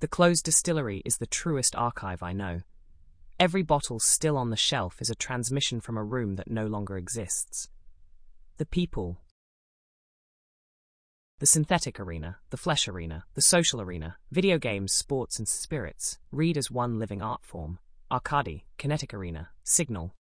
The closed distillery is the truest archive I know. Every bottle still on the shelf is a transmission from a room that no longer exists. The people. The synthetic arena, the flesh arena, the social arena, video games, sports and spirits, read as one living art form. Arcade, kinetic arena, signal,